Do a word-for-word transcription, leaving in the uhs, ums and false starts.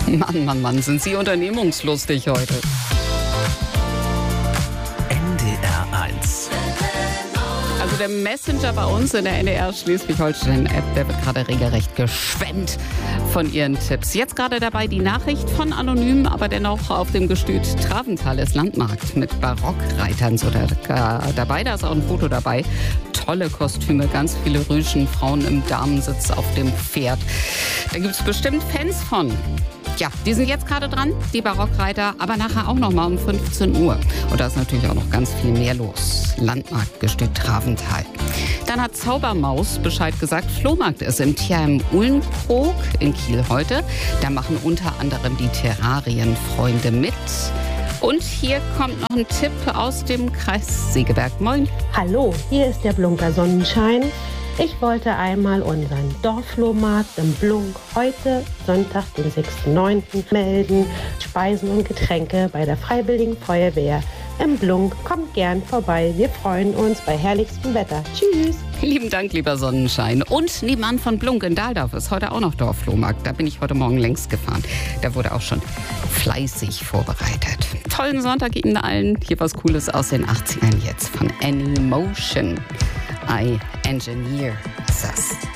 Mann, Mann, Mann, sind Sie unternehmungslustig heute. N D R eins. Also der Messenger bei uns in der N D R Schleswig-Holstein-App, der wird gerade regelrecht geschwemmt von Ihren Tipps. Jetzt gerade dabei die Nachricht von Anonym, aber dennoch auf dem Gestüt Travental ist Landmarkt mit Barockreitern so da, dabei. Da ist auch ein Foto dabei. Tolle Kostüme, ganz viele Rüschen, Frauen im Damensitz auf dem Pferd. Da gibt es bestimmt Fans von. Ja, die sind jetzt gerade dran, die Barockreiter, aber nachher auch noch mal um fünfzehn Uhr. Und da ist natürlich auch noch ganz viel mehr los. Landmarktgestüt Travental. Dann hat Zaubermaus Bescheid gesagt, Flohmarkt ist im Tierheim Uhlenkrog in Kiel heute. Da machen unter anderem die Terrarienfreunde mit. Und hier kommt noch ein Tipp aus dem Kreis Segeberg. Moin. Hallo, hier ist der Blunker Sonnenschein. Ich wollte einmal unseren Dorfflohmarkt im Blunk heute, Sonntag, den sechsten neunten melden. Speisen und Getränke bei der Freiwilligen Feuerwehr im Blunk. Kommt gern vorbei. Wir freuen uns bei herrlichstem Wetter. Tschüss. Lieben Dank, lieber Sonnenschein. Und nebenan von Blunk in Dahldorf ist heute auch noch Dorfflohmarkt. Da bin ich heute Morgen längst gefahren. Da wurde auch schon fleißig vorbereitet. Tollen Sonntag Ihnen allen. Hier was Cooles aus den achtzigern jetzt von Anymotion. I Engineer ist das.